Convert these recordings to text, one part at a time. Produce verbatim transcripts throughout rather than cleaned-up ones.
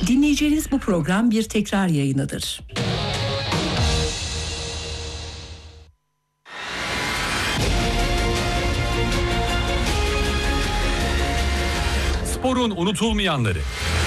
Dinleyeceğiniz bu program bir tekrar yayınıdır. Sporun unutulmayanları.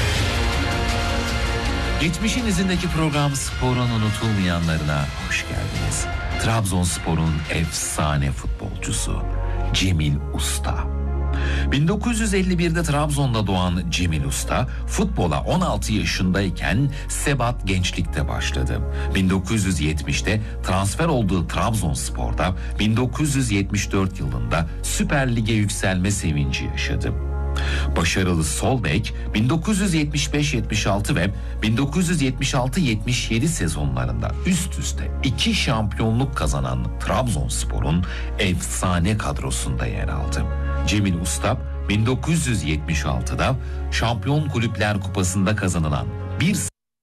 Geçmişin izindeki program Sporun unutulmayanlarına hoş geldiniz. Trabzonspor'un efsane futbolcusu Cemil Usta. bin dokuz yüz elli birde Trabzon'da doğan Cemil Usta, futbola on altı yaşındayken Sebat Gençlik'te başladı. bin dokuz yüz yetmişte transfer olduğu Trabzonspor'da bin dokuz yüz yetmiş dört yılında Süper Lig'e yükselme sevinci yaşadı. Başarılı sol bek bin dokuz yüz yetmiş beş yetmiş altı ve bin dokuz yüz yetmiş altı yetmiş yedi sezonlarında üst üste iki şampiyonluk kazanan Trabzonspor'un efsane kadrosunda yer aldı. Cemil Usta bin dokuz yüz yetmiş altıda Şampiyon Kulüpler Kupası'nda kazanılan bir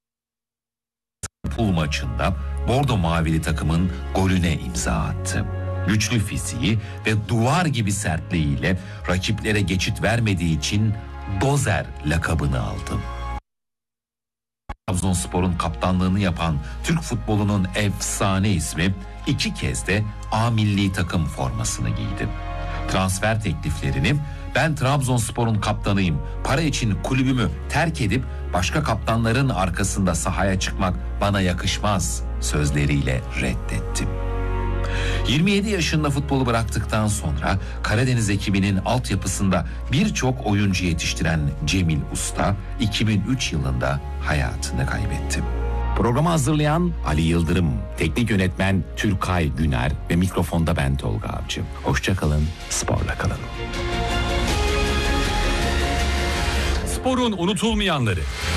pul maçında Bordo Mavili takımın golüne imza attı. Güçlü fiziği ve duvar gibi sertliğiyle rakiplere geçit vermediği için Dozer lakabını aldı. Trabzonspor'un kaptanlığını yapan Türk futbolunun efsane ismi iki kez de A milli takım formasını giydi. Transfer tekliflerini "Ben Trabzonspor'un kaptanıyım, para için kulübümü terk edip başka kaptanların arkasında sahaya çıkmak bana yakışmaz" sözleriyle reddetti. yirmi yedi yaşında futbolu bıraktıktan sonra Karadeniz ekibinin altyapısında birçok oyuncu yetiştiren Cemil Usta iki bin üç yılında hayatını kaybetti. Programı hazırlayan Ali Yıldırım, teknik yönetmen Türkay Güner ve mikrofonda ben Tolga Avcı. Hoşça kalın, sporla kalın. Sporun unutulmayanları.